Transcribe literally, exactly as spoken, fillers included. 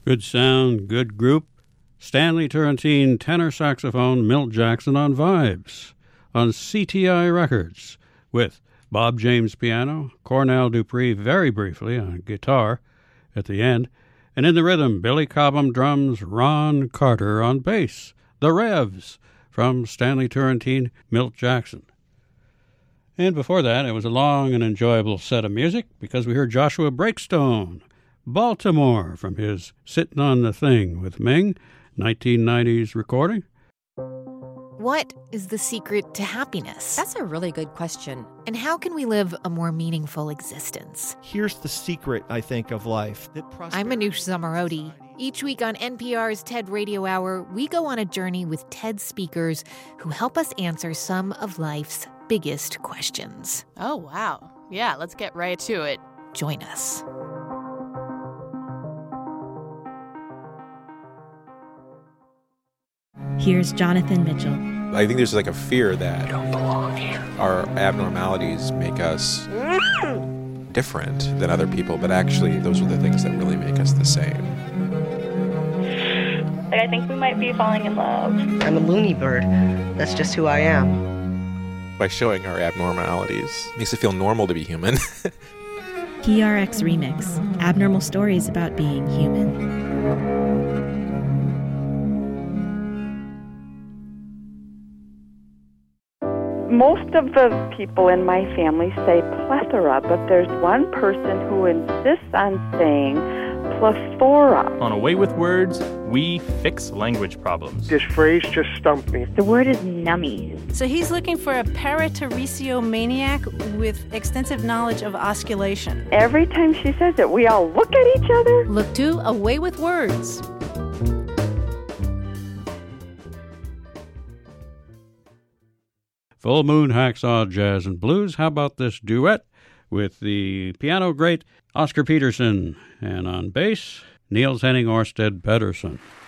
Good sound, good group. Stanley Turrentine, tenor saxophone, Milt Jackson on Vibes, on C T I Records, with Bob James piano, Cornell Dupree very briefly on guitar at the end, and in the rhythm, Billy Cobham drums, Ron Carter on bass. The Revs from Stanley Turrentine, Milt Jackson. And before that, it was a long and enjoyable set of music because we heard Joshua Breakstone, Baltimore, from his Sittin' on the Thing with Ming, nineteen nineties recording. What is the secret to happiness? That's a really good question. And how can we live a more meaningful existence? Here's the secret, I think, of life. I'm Manoush Zomorodi. Each week on N P R's TED Radio Hour, we go on a journey with TED speakers who help us answer some of life's biggest questions. Oh, wow. Yeah, let's get right to it. Join us. Here's Jonathan Mitchell. I think there's like a fear that you don't belong here. Our abnormalities make us different than other people, but actually those are the things that really make us the same. Like, I think we might be falling in love. I'm a loony bird. That's just who I am. By showing our abnormalities, it makes it feel normal to be human. P R X Remix, abnormal stories about being human. Most of the people in my family say plethora, but there's one person who insists on saying plethora. On A Way with Words, we fix language problems. This phrase just stumped me. The word is nummies. So he's looking for a parateresio maniac with extensive knowledge of osculation. Every time she says it, we all look at each other. Look to A Way with Words. Full Moon Hacksaw Jazz and Blues. How about this duet with the piano great Oscar Peterson, and on bass, Niels Henning Orsted Pedersen.